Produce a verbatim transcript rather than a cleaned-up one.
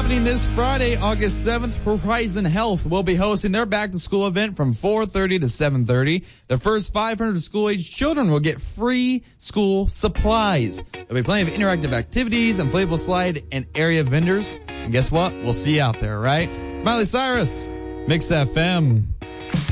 happening this Friday, August seventh. Horizon Health will be hosting their back-to-school event from four thirty to seven thirty. The first five hundred school-age children will get free school supplies. There'll be plenty of interactive activities, inflatable slide, and area vendors. And guess what? We'll see you out there, right? It's Miley Cyrus, Mix F M.